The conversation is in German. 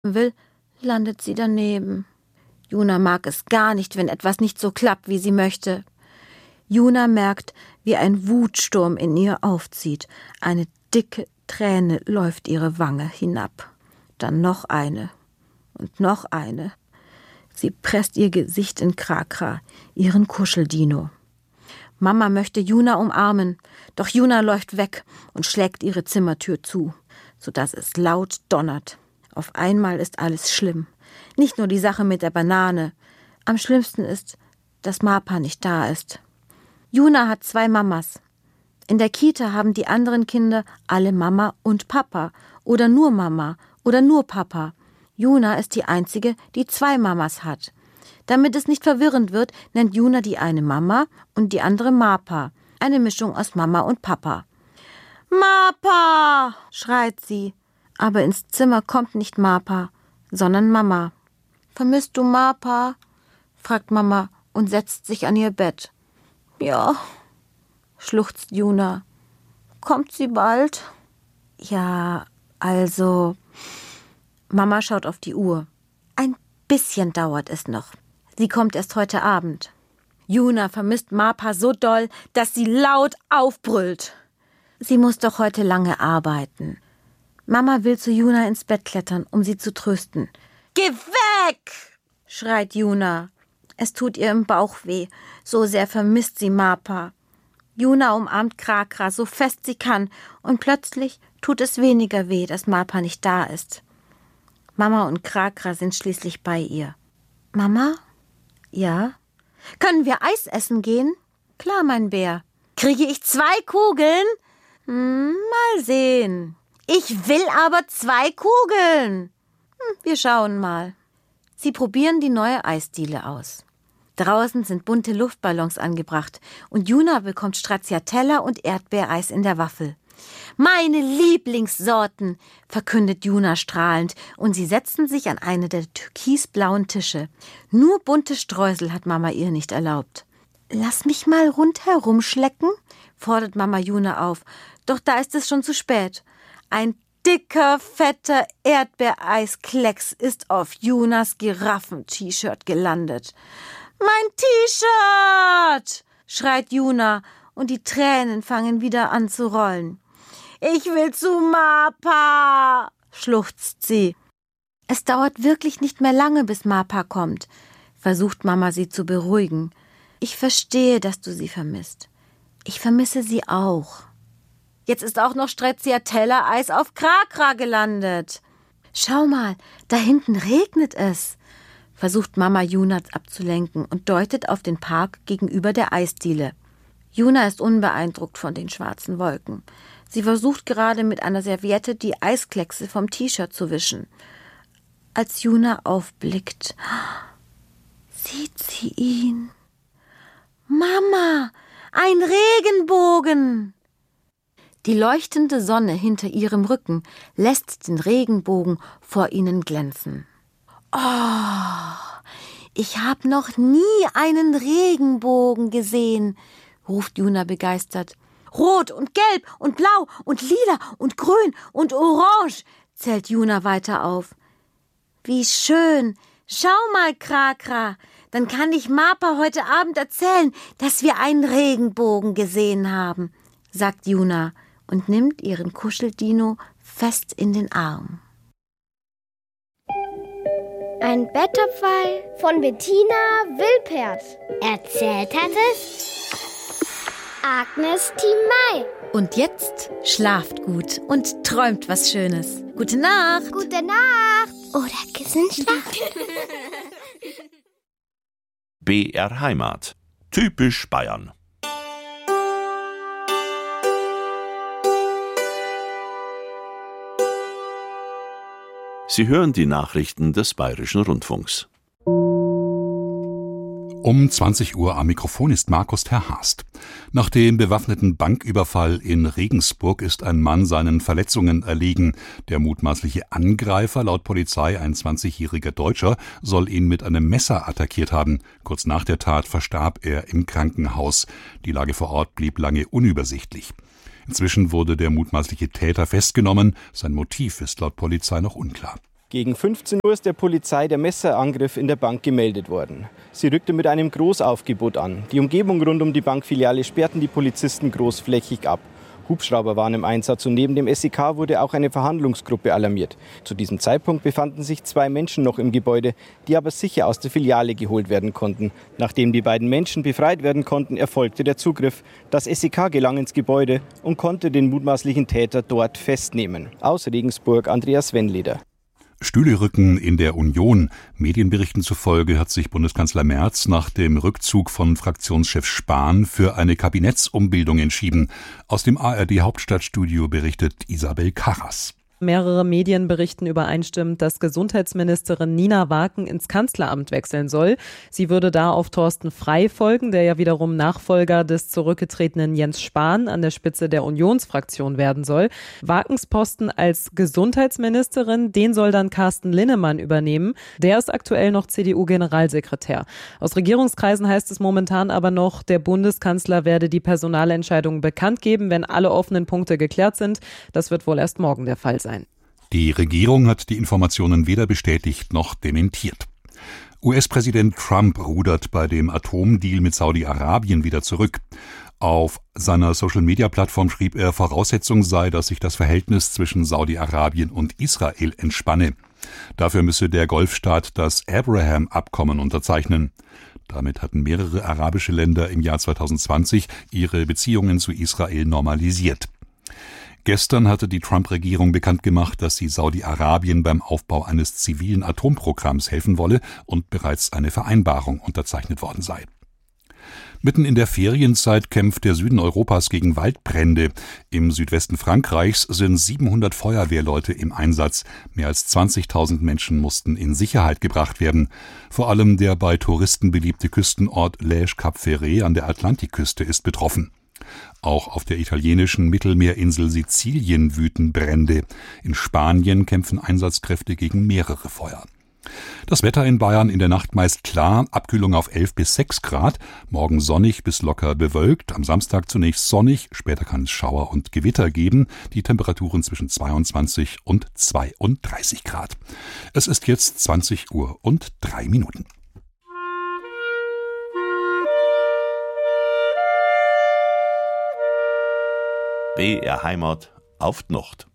will, landet sie daneben. Juna mag es gar nicht, wenn etwas nicht so klappt, wie sie möchte. Juna merkt, wie ein Wutsturm in ihr aufzieht. Eine dicke Träne läuft ihre Wange hinab. Dann noch eine und noch eine. Sie presst ihr Gesicht in Krakra, ihren Kuscheldino. Mama möchte Juna umarmen, doch Juna läuft weg und schlägt ihre Zimmertür zu, sodass es laut donnert. Auf einmal ist alles schlimm. Nicht nur die Sache mit der Banane. Am schlimmsten ist, dass Mapa nicht da ist. Juna hat 2 Mamas. In der Kita haben die anderen Kinder alle Mama und Papa oder nur Mama oder nur Papa. Juna ist die Einzige, die 2 Mamas hat. Damit es nicht verwirrend wird, nennt Juna die eine Mama und die andere Mapa. Eine Mischung aus Mama und Papa. Mapa! Schreit sie. Aber ins Zimmer kommt nicht Mapa, sondern Mama. Vermisst du Mapa? Fragt Mama und setzt sich an ihr Bett. Ja, schluchzt Juna. Kommt sie bald? Ja, also... Mama schaut auf die Uhr. Ein bisschen dauert es noch. Sie kommt erst heute Abend. Juna vermisst Mapa so doll, dass sie laut aufbrüllt. Sie muss doch heute lange arbeiten. Mama will zu Juna ins Bett klettern, um sie zu trösten. »Geh weg!« schreit Juna. Es tut ihr im Bauch weh. So sehr vermisst sie Mapa. Juna umarmt Krakra so fest sie kann und plötzlich tut es weniger weh, dass Mapa nicht da ist. Mama und Krakra sind schließlich bei ihr. »Mama?« »Ja?« »Können wir Eis essen gehen?« »Klar, mein Bär.« »Kriege ich 2 Kugeln?« »Mal sehen.« »Ich will aber 2 Kugeln.« Wir schauen mal. Sie probieren die neue Eisdiele aus. Draußen sind bunte Luftballons angebracht und Juna bekommt Stracciatella und Erdbeereis in der Waffel. »Meine Lieblingssorten«, verkündet Juna strahlend und sie setzen sich an eine der türkisblauen Tische. Nur bunte Streusel hat Mama ihr nicht erlaubt. »Lass mich mal rundherum schlecken«, fordert Mama Juna auf. Doch da ist es schon zu spät. Ein dicker, fetter Erdbeereisklecks ist auf Junas Giraffen-T-Shirt gelandet. »Mein T-Shirt!« schreit Juna und die Tränen fangen wieder an zu rollen. »Ich will zu Mapa«, schluchzt sie. Es dauert wirklich nicht mehr lange, bis Mapa kommt, versucht Mama sie zu beruhigen. Ich verstehe, dass du sie vermisst. Ich vermisse sie auch. Jetzt ist auch noch Stracciatella-Eis auf Krakra gelandet. Schau mal, da hinten regnet es, versucht Mama Juna abzulenken und deutet auf den Park gegenüber der Eisdiele. Juna ist unbeeindruckt von den schwarzen Wolken. Sie versucht gerade mit einer Serviette die Eiskleckse vom T-Shirt zu wischen. Als Juna aufblickt, sieht sie ihn. »Mama, ein Regenbogen!« Die leuchtende Sonne hinter ihrem Rücken lässt den Regenbogen vor ihnen glänzen. »Oh, ich habe noch nie einen Regenbogen gesehen«, ruft Juna begeistert. »Rot und gelb und blau und lila und grün und orange«, zählt Juna weiter auf. »Wie schön! Schau mal, Krakra, dann kann ich Mapa heute Abend erzählen, dass wir einen Regenbogen gesehen haben«, sagt Juna und nimmt ihren Kuscheldino fest in den Arm. Ein Blätterfall von Bettina Wilpert. Erzählt hat es Agnes Thimay. Und jetzt schlaft gut und träumt was Schönes. Gute Nacht. Gute Nacht. Oder Kissenschlaf. BR Heimat. Typisch Bayern. Sie hören die Nachrichten des Bayerischen Rundfunks. Um 20 Uhr am Mikrofon ist Markus Terhast. Nach dem bewaffneten Banküberfall in Regensburg ist ein Mann seinen Verletzungen erlegen. Der mutmaßliche Angreifer, laut Polizei ein 20-jähriger Deutscher, soll ihn mit einem Messer attackiert haben. Kurz nach der Tat verstarb er im Krankenhaus. Die Lage vor Ort blieb lange unübersichtlich. Inzwischen wurde der mutmaßliche Täter festgenommen. Sein Motiv ist laut Polizei noch unklar. Gegen 15 Uhr ist der Polizei der Messerangriff in der Bank gemeldet worden. Sie rückte mit einem Großaufgebot an. Die Umgebung rund um die Bankfiliale sperrten die Polizisten großflächig ab. Hubschrauber waren im Einsatz und neben dem SEK wurde auch eine Verhandlungsgruppe alarmiert. Zu diesem Zeitpunkt befanden sich 2 Menschen noch im Gebäude, die aber sicher aus der Filiale geholt werden konnten. Nachdem die beiden Menschen befreit werden konnten, erfolgte der Zugriff. Das SEK gelang ins Gebäude und konnte den mutmaßlichen Täter dort festnehmen. Aus Regensburg, Andreas Wennleder. Stühle rücken in der Union. Medienberichten zufolge hat sich Bundeskanzler Merz nach dem Rückzug von Fraktionschef Spahn für eine Kabinettsumbildung entschieden. Aus dem ARD-Hauptstadtstudio berichtet Isabel Karras. Mehrere Medien berichten übereinstimmend, dass Gesundheitsministerin Nina Waken ins Kanzleramt wechseln soll. Sie würde da auf Thorsten Frey folgen, der ja wiederum Nachfolger des zurückgetretenen Jens Spahn an der Spitze der Unionsfraktion werden soll. Wakens Posten als Gesundheitsministerin, den soll dann Carsten Linnemann übernehmen. Der ist aktuell noch CDU-Generalsekretär. Aus Regierungskreisen heißt es momentan aber noch, der Bundeskanzler werde die Personalentscheidungen bekannt geben, wenn alle offenen Punkte geklärt sind. Das wird wohl erst morgen der Fall sein. Die Regierung hat die Informationen weder bestätigt noch dementiert. US-Präsident Trump rudert bei dem Atomdeal mit Saudi-Arabien wieder zurück. Auf seiner Social-Media-Plattform schrieb er, Voraussetzung sei, dass sich das Verhältnis zwischen Saudi-Arabien und Israel entspanne. Dafür müsse der Golfstaat das Abraham-Abkommen unterzeichnen. Damit hatten mehrere arabische Länder im Jahr 2020 ihre Beziehungen zu Israel normalisiert. Gestern hatte die Trump-Regierung bekannt gemacht, dass sie Saudi-Arabien beim Aufbau eines zivilen Atomprogramms helfen wolle und bereits eine Vereinbarung unterzeichnet worden sei. Mitten in der Ferienzeit kämpft der Süden Europas gegen Waldbrände. Im Südwesten Frankreichs sind 700 Feuerwehrleute im Einsatz. Mehr als 20.000 Menschen mussten in Sicherheit gebracht werden. Vor allem der bei Touristen beliebte Küstenort Lège-Cap-Ferret an der Atlantikküste ist betroffen. Auch auf der italienischen Mittelmeerinsel Sizilien wüten Brände. In Spanien kämpfen Einsatzkräfte gegen mehrere Feuer. Das Wetter in Bayern in der Nacht meist klar, Abkühlung auf 11 bis 6 Grad, morgen sonnig bis locker bewölkt, am Samstag zunächst sonnig, später kann es Schauer und Gewitter geben, die Temperaturen zwischen 22 und 32 Grad. Es ist jetzt 20 Uhr und 3 Minuten. BR Heimat auf die Nacht.